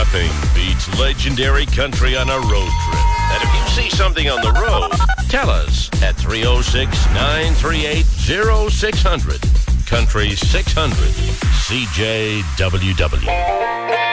Nothing beats legendary country on a road trip. And if you see something on the road, tell us at 306-938-0600. Country 600. CJWW.